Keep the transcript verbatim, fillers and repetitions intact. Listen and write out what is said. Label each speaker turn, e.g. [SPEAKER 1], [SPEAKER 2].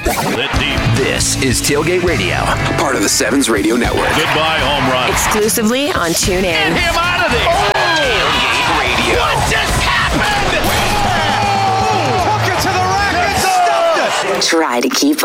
[SPEAKER 1] Lit deep.
[SPEAKER 2] This is Tailgate Radio, part of the Sevens Radio Network.
[SPEAKER 1] Goodbye, home run.
[SPEAKER 3] Exclusively on TuneIn.
[SPEAKER 1] Get him out of there. Oh!
[SPEAKER 2] Tailgate Radio.
[SPEAKER 1] What just happened?
[SPEAKER 4] Took it to the rack and stuffed it.
[SPEAKER 3] Try to keep